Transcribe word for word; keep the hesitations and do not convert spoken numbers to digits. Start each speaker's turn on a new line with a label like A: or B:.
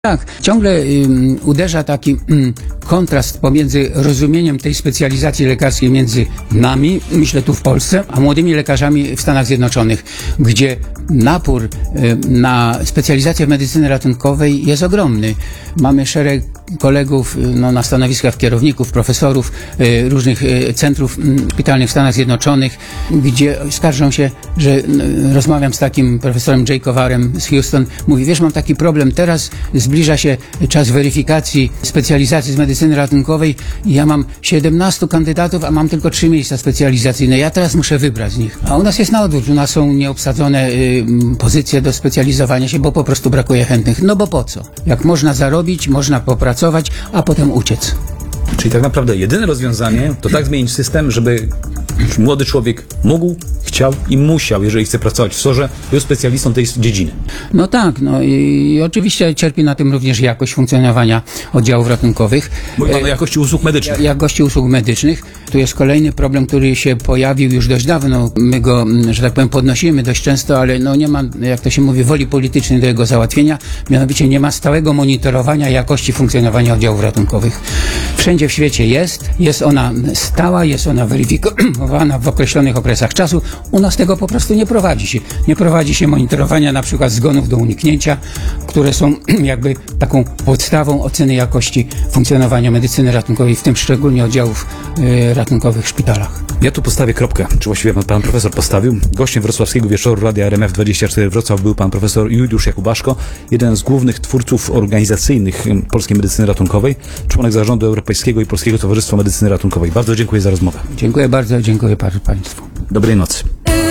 A: Tak, ciągle y, uderza taki y, kontrast pomiędzy rozumieniem tej specjalizacji lekarskiej między nami, myślę tu w Polsce, a młodymi lekarzami w Stanach Zjednoczonych, gdzie napór y, na specjalizację w medycyny ratunkowej jest ogromny. Mamy szereg kolegów y, no, na stanowiskach kierowników, profesorów y, różnych y, centrów y, szpitalnych w Stanach Zjednoczonych, gdzie skarżą się, że y, rozmawiam z takim profesorem Jay Kowarem z Houston, mówi, wiesz, mam taki problem, teraz zbliża się czas weryfikacji specjalizacji z medycyny ratunkowej i ja mam siedemnastu kandydatów, a mam tylko trzy miejsca specjalizacyjne. Ja teraz muszę wybrać z nich. A u nas jest na odwrót. U nas są nieobsadzone y, pozycje do specjalizowania się, bo po prostu brakuje chętnych. No bo po co? Jak można zarobić, można popracować, a potem uciec.
B: Czyli tak naprawdę jedyne rozwiązanie to tak zmienić system, żeby młody człowiek mógł, chciał i musiał, jeżeli chce pracować w sorze, był specjalistą tej dziedziny.
A: No tak, no i, i oczywiście cierpi na tym również jakość funkcjonowania oddziałów ratunkowych.
B: Mówi pan o jakości usług medycznych.
A: Ja, jakości usług medycznych. Tu jest kolejny problem, który się pojawił już dość dawno. My go, że tak powiem, podnosimy dość często, ale no nie ma, jak to się mówi, woli politycznej do jego załatwienia. Mianowicie nie ma stałego monitorowania jakości funkcjonowania oddziałów ratunkowych. Wszędzie w świecie jest, jest ona stała, jest ona weryfikowana w określonych okresach czasu. U nas tego po prostu nie prowadzi się. Nie prowadzi się monitorowania na przykład zgonów do uniknięcia, które są jakby taką podstawą oceny jakości funkcjonowania medycyny ratunkowej, w tym szczególnie oddziałów y, ratunkowych w szpitalach.
B: Ja tu postawię kropkę, czy właściwie pan, pan profesor postawił. Gościem wrocławskiego wieczoru Radia R M F dwadzieścia cztery Wrocław był pan profesor Juliusz Jakubaszko, jeden z głównych twórców organizacyjnych polskiej medycyny ratunkowej, członek zarządu Europejskiego i Polskiego Towarzystwa Medycyny Ratunkowej. Bardzo dziękuję za rozmowę.
A: Dziękuję bardzo, dziękuję bardzo państwu.
B: Dobrej nocy.